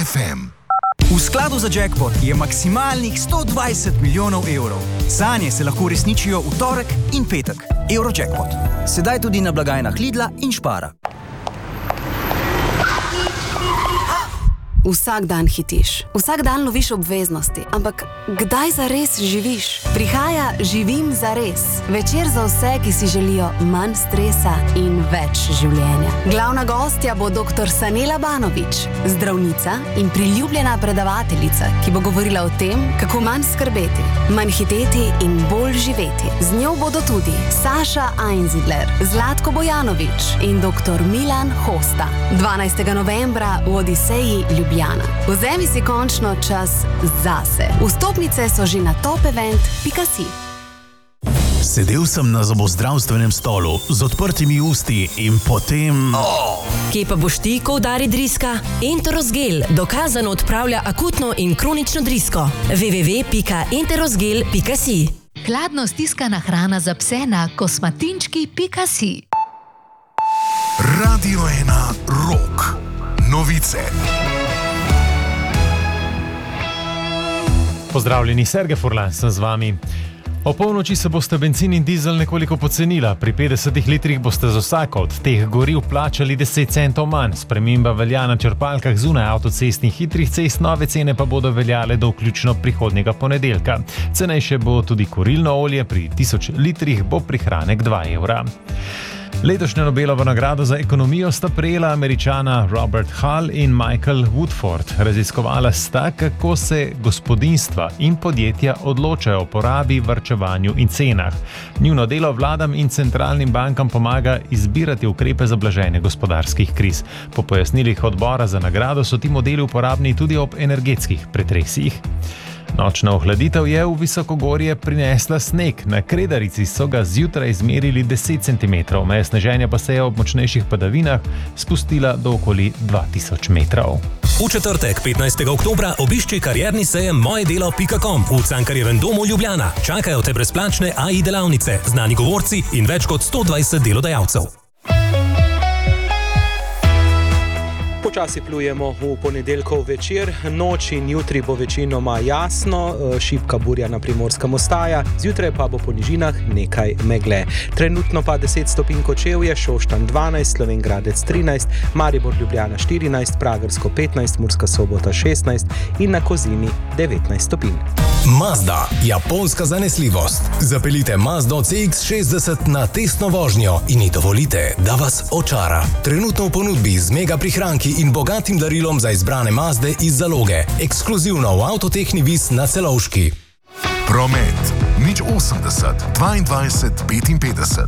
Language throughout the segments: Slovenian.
FM. V skladu za jackpot je maksimalnih 120 milijonov evrov. Sanje se lahko resničijo v torek in petek. Eurojackpot. Sedaj tudi na blagajnah Lidla in Spara. Vsak dan hitiš, vsak dan loviš obveznosti, ampak kdaj zares živiš? Prihaja Živim zares. Večer za vse, ki si želijo manj stresa in več življenja. Glavna gostja bo dr. Sanela Banović, zdravnica in priljubljena predavateljica, ki bo govorila o tem, kako manj skrbeti, manj hiteti in bolj živeti. Z njo bodo tudi Saša Einzidler, Zlatko Bojanović in dr. Milan Hosta. 12. novembra v Odiseji Ljubljana. Vzemi si končno čas zase. Vstopnice so že na topevent.si. Sedel sem na zobozdravstvenem stolu z odprtimi usti in potem... Kje pa boš ti, ko udari driska? Enterosgel dokazano odpravlja akutno in kronično drisko. www.enterosgel.si. Hladno stiskana hrana za pse na kosmatinčki.si. Radio 1 Rock. Novice. Pozdravljeni, Sergej Furlan sem z vami. O polnoči se boste bencin in dizel nekoliko pocenila. Pri 50 litrih boste za vsako od teh goriv plačali 10 centov manj. Sprememba velja na črpalkah zunaj avtocestnih hitrih cest, nove cene pa bodo veljale do vključno prihodnjega ponedeljka. Cenejše bo tudi kurilno olje, pri 1000 litrih bo prihranek 2 evra. Letošnjo Nobelovo nagrado za ekonomijo sta prejela Američana Robert Hall in Michael Woodford. Raziskovala sta, kako se gospodinjstva in podjetja odločajo o porabi, varčevanju in cenah. Njuno delo vladam in centralnim bankam pomaga izbirati ukrepe za blaženje gospodarskih kriz. Po pojasnilih odbora za nagrado so ti modeli uporabni tudi ob energetskih pretresih. Nočna ohladitev je v visokogorje prinesla sneg. Na Kredarici so ga zjutraj izmerili 10 cm, meja sneženja pa se je ob močnejših padavinah spustila do okoli 2000 metrov. V četrtek, 15. oktobra, obišči karierni sejem mojedelo.com v Cankarjevem domu Ljubljana. Čakajo te brezplačne AI delavnice, znani govorci in več kot 120 delodajalcev. Počasi plujemo v ponedeljkov večer, noč in jutri bo večinoma jasno, šibka burja na Primorskem ostaja, zjutraj pa bo po nižinah nekaj megle. Trenutno pa 10 stopinj Kočevje, Šoštanj 12, Slovenj Gradec 13, Maribor Ljubljana 14, Pragersko 15, Murska Sobota 16 in na Kozini 19 stopinj. Mazda, japonska zanesljivost. Zapeljite Mazdo CX-60 na testno vožnjo in ji dovolite, da vas očara. Trenutno v ponudbi z mega prihranki in bogatim darilom za izbrane Mazde iz zaloge. Ekskluzivno v Avtotehni Vis na Celovški. Promet 080 22 55.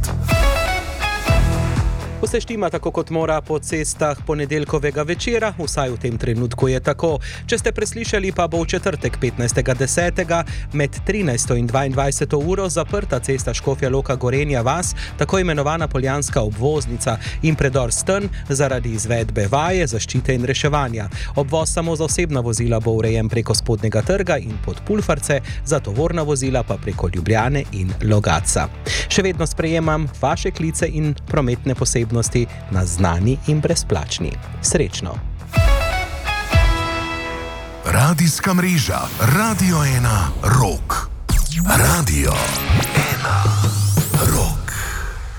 Vse štima tako, kot mora po cestah ponedeljkovega večera, vsaj v tem trenutku je tako. Če ste preslišali, pa bo v četrtek 15.10. med 13. in 22. uro zaprta cesta Škofja Loka Gorenja vas, tako imenovana Poljanska obvoznica in predor Strn zaradi izvedbe vaje, zaščite in reševanja. Obvoz samo za osebna vozila bo urejen preko Spodnjega trga in pod Pulfarce, za tovorna vozila pa preko Ljubljane in Logatca. Še vedno sprejemam vaše klice in prometne posebnosti na znani in brezplačni. Srečno! Radijska mreža Radio 1 Rock. Radio 1 Rock.